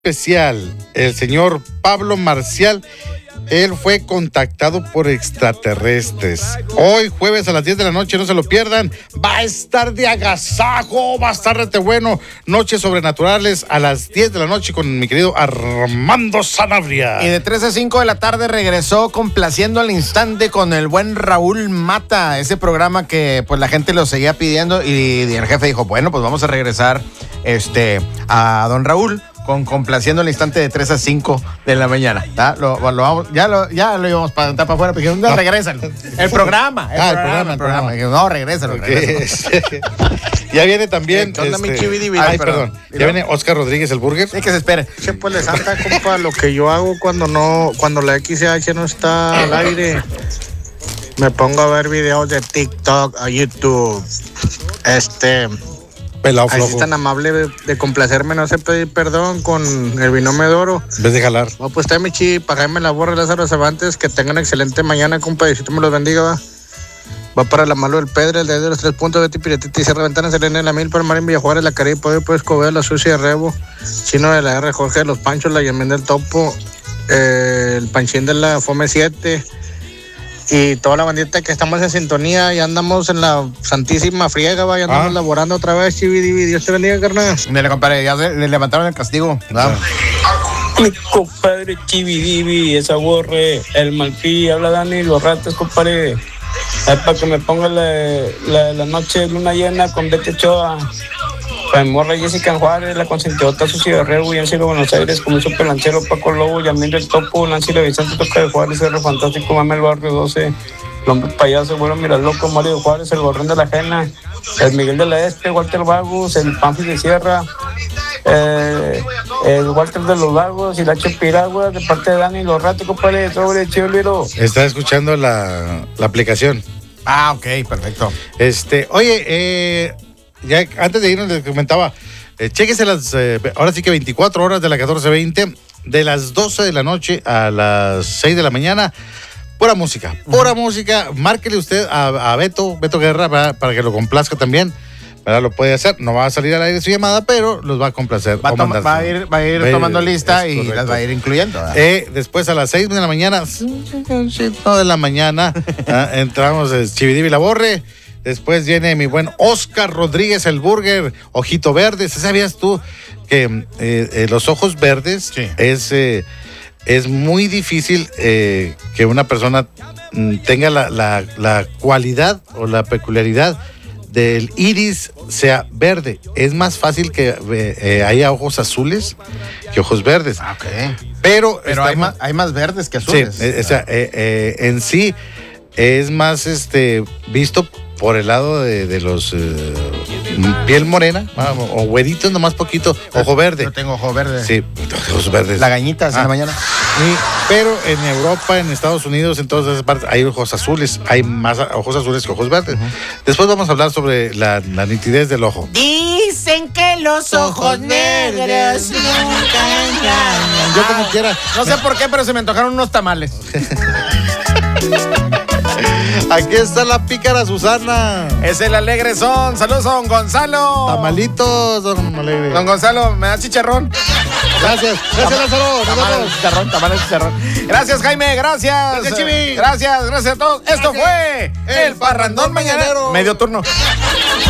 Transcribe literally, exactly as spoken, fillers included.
especial, el señor Pablo Marcial, él fue contactado por extraterrestres. Hoy, jueves a las diez de la noche, no se lo pierdan. Va a estar de agasajo, va a estar rete bueno. Noches sobrenaturales a las diez de la noche con mi querido Armando Sanabria. Y de tres a cinco de la tarde regresó complaciendo al instante con el buen Raúl Mata, ese programa que pues la gente lo seguía pidiendo y, y el jefe dijo, bueno, pues vamos a regresar este, a don Raúl. Con complaciendo el instante de tres a cinco de la mañana. Lo, lo vamos, ya, lo, ya lo íbamos para para afuera, pero no, regresan. El programa. El ah, programa, el programa. El programa. programa. No, regrésalo. Okay. Ya viene también. ¿Qué onda, este, mi chibi? Ay, perdón. Ya viene Oscar Rodríguez, el burger. Sí, que se espere. Che, pues le santa, compa, lo que yo hago cuando no, cuando la X H no está al aire. Me pongo a ver videos de TikTok a YouTube. Este. Pelado Ahí flojo. sí tan amable de, de complacerme, no sé pedir perdón con el binomio de oro. En vez de jalar. No, pues está mi chi, para Jaime Laborre, Lázaro Cervantes, que tengan excelente mañana, compa, y si tú me los bendiga, va. Va para la Malo del Pedro, el de los tres puntos, Betty Piretiti, Sierra Ventana, Selena, la Mil, para Marín Villajuárez, la Caribe, Poder, pues Escobedo, la Sucia de Rebo, Chino de la R, Jorge de los Panchos, la Yamén del Topo, eh, el Panchín de la Fome siete, y toda la bandita que estamos en sintonía, y andamos en la santísima friega, va, y andamos ah. laborando otra vez, chividivi, Dios te bendiga, carnal. Dile, compadre, ya le levantaron el castigo, ¿verdad? Mi compadre chividivi, esa borre, el malpí, habla Dani, los ratos, compadre. Es para que me ponga la, la, la noche de luna llena con Betty Ochoa. Para mi morra Jessica Juárez, la consentidota Sucia de Rebo, Yancy de Buenos Aires, como super lanchero Paco Lobo, Yamil del Topo, Nancy de Vicente Toca de Juárez, R Fantástico, Mame el Barrio doce, el Hombre Payaso, Bueno Mira Loco, Mario de Juárez, el Gorrón de la Ajena, el Miguel de la Este, Walter Vagus, el Panfi de Sierra, eh, el Walter de los Lagos y la Che Piragua, de parte de Dani, los ratos, compadre, sobre Chiolero. Está escuchando la, la aplicación. Ah, ok, perfecto. Este, oye, eh, ya antes de irnos les comentaba, eh, chéquese las, eh, ahora sí que veinticuatro horas de la catorce veinte, de las doce de la noche a las seis de la mañana, pura música, pura uh-huh. música, márquele usted a, a Beto, Beto Guerra, para, para que lo complazca también. ¿Verdad? Lo puede hacer, no va a salir al aire su llamada, pero los va a complacer. Va, a, toma, va a ir, va a ir va tomando lista y correcto. Las va a ir incluyendo. Eh, después a las seis de la mañana, no de la mañana, ¿eh? Entramos el Chividivi La Borre. Después viene mi buen Oscar Rodríguez, el burger, Ojito Verde. ¿Sabías tú que eh, eh, los ojos verdes sí. es, eh, es muy difícil eh, que una persona mm, tenga la, la, la cualidad o la peculiaridad del iris sea verde? Es más fácil que eh, haya ojos azules que ojos verdes. Ah, okay. Pero, Pero hay, más, hay más verdes que azules. Sí, eh, o sea, eh, eh, en sí es más este visto por el lado de, de los eh, piel morena, ah, o güeritos nomás poquito, ojo verde. Yo tengo ojo verde. Sí, ojos verdes. Lagañitas ah. en la mañana. Sí, pero en Europa, en Estados Unidos, en todas esas partes hay ojos azules, hay más ojos azules que ojos verdes. Uh-huh. Después vamos a hablar sobre la, la nitidez del ojo. Dicen que los ojos negros nunca engañan. Yo como quiera. No sé por qué, pero se me antojaron unos tamales. Aquí está la pícara Susana. Es el alegre son. Saludos a don Gonzalo. Tamalitos, don Alegre. Don Gonzalo, ¿me da chicharrón? Gracias. Gracias, Lázaro. Tamales, chicharrón, tamales, chicharrón. Gracias, Jaime. Gracias. Gracias, Chivi. Gracias, gracias a todos. Esto gracias. Fue El Parrandón Mañanero. Medio turno.